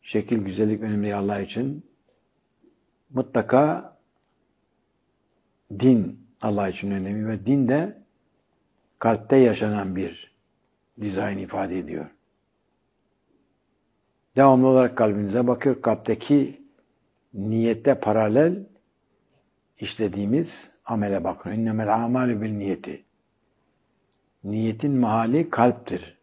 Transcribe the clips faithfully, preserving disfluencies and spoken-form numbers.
şekil, güzellik önemli Allah için. Mutlaka din Allah için önemli ve din de kalpte yaşanan bir dizayn ifade ediyor. Devamlı olarak kalbinize bakıyor. Kalpteki niyette paralel işlediğimiz amele bakıyor. İnnemel amalü bil niyeti. Niyetin mahalli kalptir.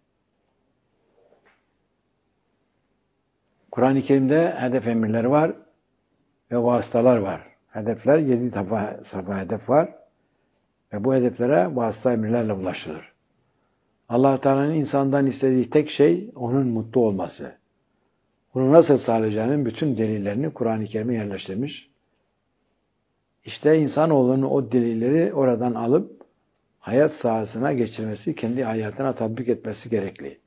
Kur'an-ı Kerim'de hedef emirleri var ve vasıtalar var. Hedefler, yedi defa, defa hedef var ve bu hedeflere vasıta emirlerle ulaşılır. Allah Teala'nın insandan istediği tek şey onun mutlu olması. Bunu nasıl sağlayacağının bütün delillerini Kur'an-ı Kerim'e yerleştirmiş. İşte insanoğlunun o delilleri oradan alıp hayat sahasına geçirmesi, kendi hayatına tatbik etmesi gerekli.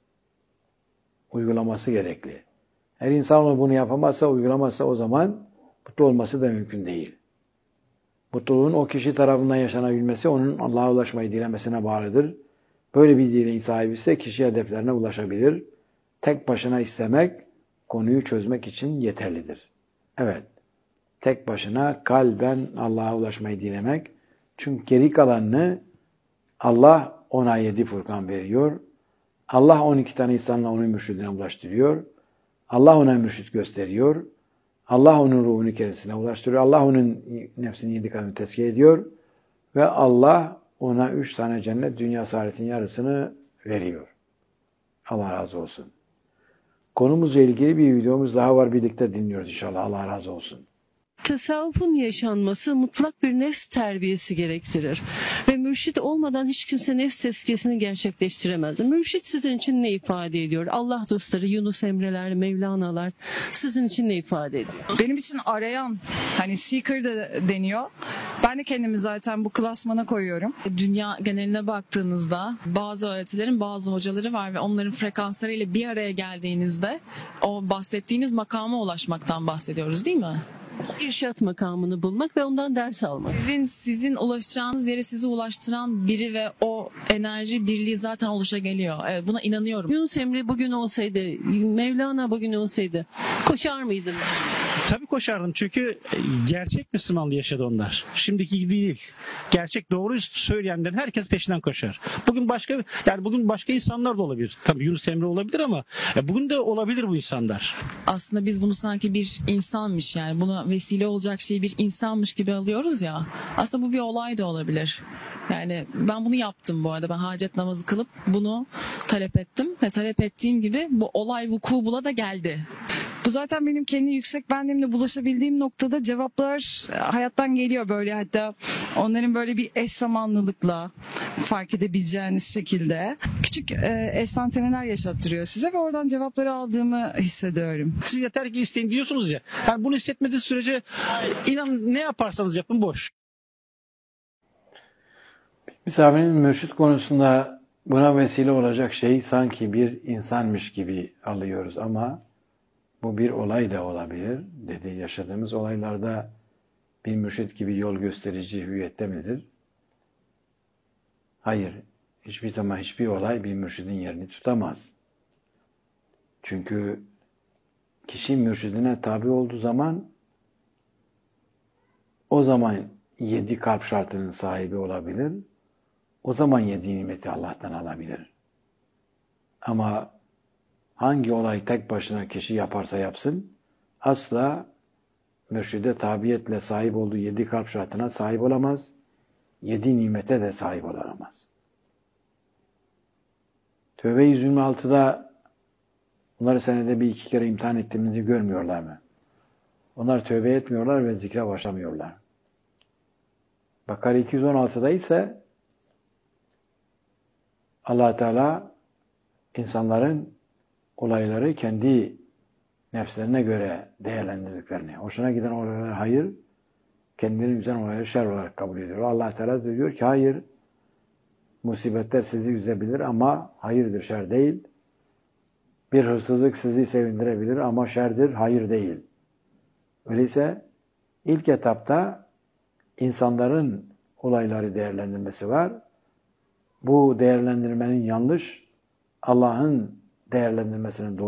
Uygulaması gerekli. Her insanoğlu bunu yapamazsa, uygulamazsa o zaman mutlu olması da mümkün değil. Mutluluğun o kişi tarafından yaşanabilmesi, onun Allah'a ulaşmayı dilemesine bağlıdır. Böyle bir dileğin sahibi ise kişi hedeflerine ulaşabilir. Tek başına istemek, konuyu çözmek için yeterlidir. Evet, tek başına kalben Allah'a ulaşmayı dilemek. Çünkü geri kalanını Allah ona yedi Furkan veriyor. Allah on iki tane insanla onun mürşidine ulaştırıyor. Allah ona mürşid gösteriyor. Allah onun ruhunu kendisine ulaştırıyor. Allah onun nefsini yedi kadını tezkiye ediyor. Ve Allah ona üç tane cennet, dünya saadetin yarısını veriyor. Allah razı olsun. Konumuzla ilgili bir videomuz daha var. Birlikte dinliyoruz inşallah. Allah razı olsun. Tasavvufun yaşanması mutlak bir nefs terbiyesi gerektirir. Ve mürşit olmadan hiç kimse nefs tezkiyesini gerçekleştiremez. Mürşit sizin için ne ifade ediyor? Allah dostları, Yunus Emre'ler, Mevlana'lar sizin için ne ifade ediyor? Benim için arayan, hani seeker de deniyor. Ben de kendimi zaten bu klasmana koyuyorum. Dünya geneline baktığınızda bazı öğretilerin bazı hocaları var ve onların frekanslarıyla bir araya geldiğinizde o bahsettiğiniz makama ulaşmaktan bahsediyoruz, değil mi? İrşat makamını bulmak ve ondan ders almak. Sizin sizin ulaşacağınız yere sizi ulaştıran biri ve o enerji birliği zaten oluşabiliyor. Evet, buna inanıyorum. Yunus Emre bugün olsaydı, Mevlana bugün olsaydı koşar mıydın? Tabii koşardım çünkü gerçek Müslümanlığı yaşadı onlar. Şimdiki gibi değil. Gerçek doğru söyleyenlerin herkes peşinden koşar. Bugün başka yani bugün başka insanlar da olabilir. Tabii Yunus Emre olabilir ama bugün de olabilir bu insanlar. Aslında biz bunu sanki bir insanmış, yani buna vesile olacak şeyi bir insanmış gibi alıyoruz ya. Aslında bu bir olay da olabilir. Yani ben bunu yaptım bu arada. Ben hacet namazı kılıp bunu talep ettim ve talep ettiğim gibi bu olay vuku bula da geldi. Bu zaten benim kendi yüksek benliğimle bulaşabildiğim noktada cevaplar hayattan geliyor böyle, hatta onların böyle bir eş zamanlılıkla fark edebileceğiniz şekilde küçük e, eşsanteneler yaşattırıyor size ve oradan cevapları aldığımı hissediyorum. Siz yeter ki isteyin diyorsunuz ya. Yani bunu hissetmediği sürece inan ne yaparsanız yapın boş. Misafirin mürşit konusunda buna vesile olacak şey sanki bir insanmış gibi alıyoruz ama bu bir olay da olabilir. Dedi, yaşadığımız olaylarda bir mürşit gibi yol gösterici hüviyette midir? Hayır. Hiçbir zaman hiçbir olay bir mürşidin yerini tutamaz. Çünkü kişi mürşidine tabi olduğu zaman o zaman yedi kalp şartının sahibi olabilir. O zaman yedi nimeti Allah'tan alabilir. Ama hangi olay tek başına kişi yaparsa yapsın, asla mürşide tabiyetle sahip olduğu yedi kalp şartına sahip olamaz, yedi nimete de sahip olamaz. Tövbe yüz yirmi altıda bunları senede bir iki kere imtihan ettiğimizi görmüyorlar mı? Onlar tövbe etmiyorlar ve zikre başlamıyorlar. Bakara iki yüz on altıda ise Allah Teala insanların olayları kendi nefslerine göre değerlendirdiklerini, hoşuna giden olaylar hayır, kendilerinin üzen olayları şer olarak kabul ediyor. Allah Teala diyor ki hayır, musibetler sizi üzebilir ama hayırdır, şer değil. Bir hırsızlık sizi sevindirebilir ama şerdir, hayır değil. Öyleyse ilk etapta insanların olayları değerlendirmesi var. Bu değerlendirmenin yanlış, Allah'ın değerlendirmesinin doğru